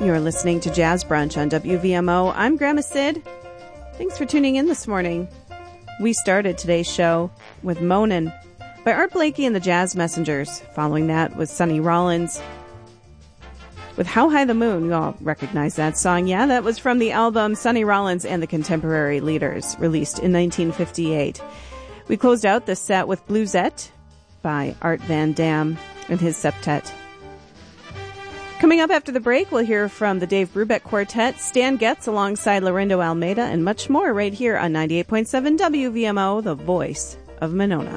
You're listening to Jazz Brunch on WVMO. I'm Grandma Sid. Thanks for tuning in this morning. We started today's show with Moanin' by Art Blakey and the Jazz Messengers. Following that was Sonny Rollins with How High the Moon. You all recognize that song. Yeah, that was from the album Sonny Rollins and the Contemporary Leaders, released in 1958. We closed out this set with Bluesette by Art Van Dam and his septet. Coming up after the break, we'll hear from the Dave Brubeck Quartet, Stan Getz alongside Lorindo Almeida, and much more right here on 98.7 WVMO, the voice of Monona.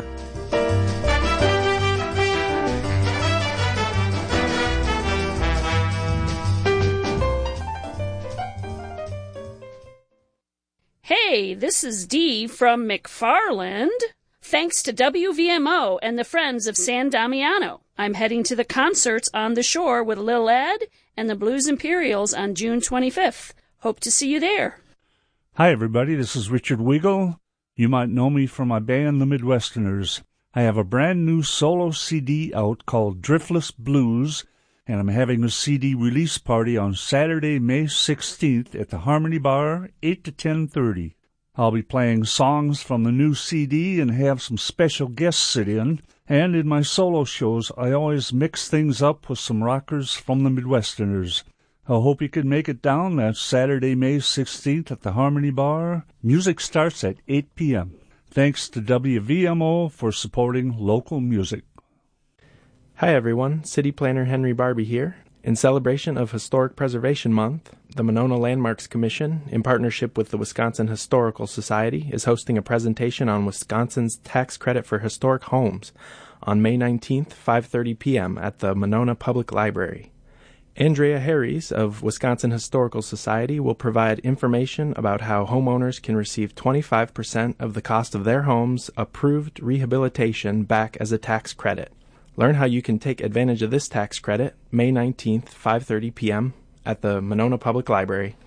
Hey, this is Dee from McFarland. Thanks to WVMO and the Friends of San Damiano. I'm heading to the concerts on the shore with Lil Ed and the Blues Imperials on June 25th. Hope to see you there. Hi, everybody. This is Richard Weagle. You might know me from my band, The Midwesterners. I have a brand new solo CD out called Driftless Blues, and I'm having a CD release party on Saturday, May 16th at the Harmony Bar, 8 to 10:30. I'll be playing songs from the new CD and have some special guests sit in. And in my solo shows, I always mix things up with some rockers from the Midwesterners. I hope you can make it down. That's Saturday, May 16th at the Harmony Bar. Music starts at 8 p.m. Thanks to WVMO for supporting local music. Hi everyone, City Planner Henry Barbie here. In celebration of Historic Preservation Month, the Monona Landmarks Commission, in partnership with the Wisconsin Historical Society, is hosting a presentation on Wisconsin's tax credit for historic homes on May 19th, 5:30 p.m. at the Monona Public Library. Andrea Harries of Wisconsin Historical Society will provide information about how homeowners can receive 25% of the cost of their home's approved rehabilitation back as a tax credit. Learn how you can take advantage of this tax credit May 19th, 5:30 p.m. at the Monona Public Library.